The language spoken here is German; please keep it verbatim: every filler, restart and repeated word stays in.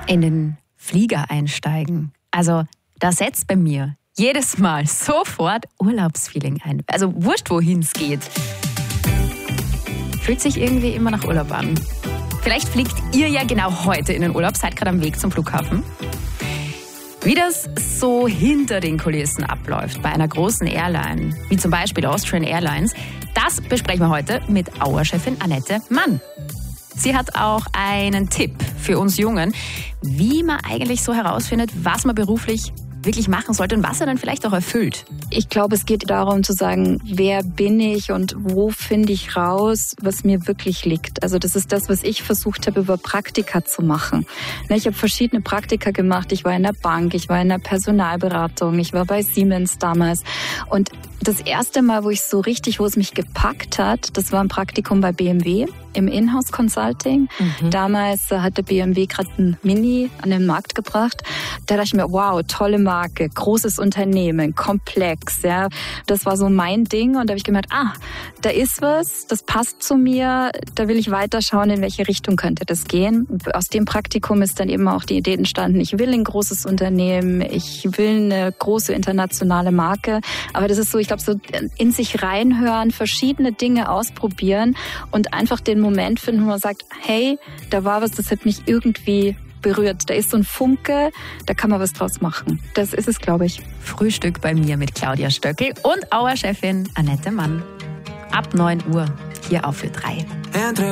in den Flieger einsteigen. Also da setzt bei mir jedes Mal sofort Urlaubsfeeling ein. Also wurscht, wohin es geht. Fühlt sich irgendwie immer nach Urlaub an. Vielleicht fliegt ihr ja genau heute in den Urlaub, seid gerade am Weg zum Flughafen. Wie das so hinter den Kulissen abläuft bei einer großen Airline, wie zum Beispiel Austrian Airlines, das besprechen wir heute mit Auer-Chefin Annette Mann. Sie hat auch einen Tipp für uns Jungen, wie man eigentlich so herausfindet, was man beruflich wirklich machen sollte und was er dann vielleicht auch erfüllt. Ich glaube, es geht darum zu sagen, wer bin ich und wo finde ich raus, was mir wirklich liegt. Also das ist das, was ich versucht habe, über Praktika zu machen. Ich habe verschiedene Praktika gemacht. Ich war in der Bank, ich war in der Personalberatung, ich war bei Siemens damals. Und das erste Mal, wo ich so richtig, wo es mich gepackt hat, das war ein Praktikum bei B M W im Inhouse Consulting. Mhm. Damals hat der B M W gerade ein Mini an den Markt gebracht. Da dachte ich mir, wow, tolle Marke, großes Unternehmen, komplex. Ja, das war so mein Ding. Und da habe ich gemerkt, ah, da ist was, das passt zu mir. Da will ich weiterschauen, in welche Richtung könnte das gehen. Aus dem Praktikum ist dann eben auch die Idee entstanden, ich will ein großes Unternehmen, ich will eine große internationale Marke. Aber das ist so, ich glaube, so in sich reinhören, verschiedene Dinge ausprobieren und einfach den Moment finden, wo man sagt, hey, da war was, das hat mich irgendwie berührt. Da ist so ein Funke, da kann man was draus machen. Das ist es, glaube ich. Frühstück bei mir mit Claudia Stöckl und Auer-Chefin Annette Mann. Ab neun Uhr hier auf Ö drei.